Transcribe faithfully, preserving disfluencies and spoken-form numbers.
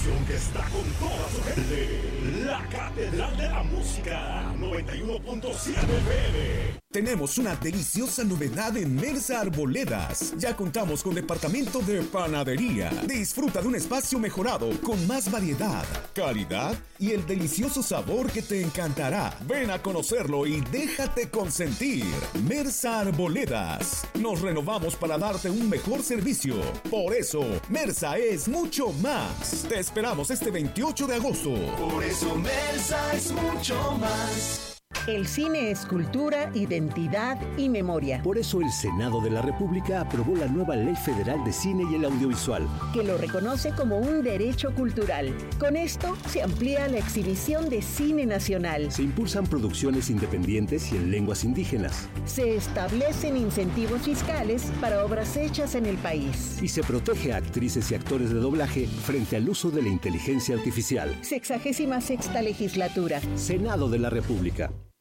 estación que está con toda su gente. La Catedral de la Música, noventa y uno punto siete F M. Tenemos una deliciosa novedad en Mersa Arboledas. Ya contamos con departamento de panadería. Disfruta de un espacio mejorado con más variedad, calidad y el delicioso sabor que te encantará. Ven a conocerlo y déjate consentir. Mersa Arboledas. Nos renovamos para darte un mejor servicio. Por eso, Mersa es mucho más. Te esperamos este veintiocho de agosto. Por eso Mersa es mucho más. El cine es cultura, identidad y memoria. Por eso el Senado de la República aprobó la nueva Ley Federal de Cine y el Audiovisual, que lo reconoce como un derecho cultural. Con esto se amplía la exhibición de cine nacional. Se impulsan producciones independientes y en lenguas indígenas. Se establecen incentivos fiscales para obras hechas en el país. Y se protege a actrices y actores de doblaje frente al uso de la inteligencia artificial. Sexagésima sexta legislatura. Senado de la República.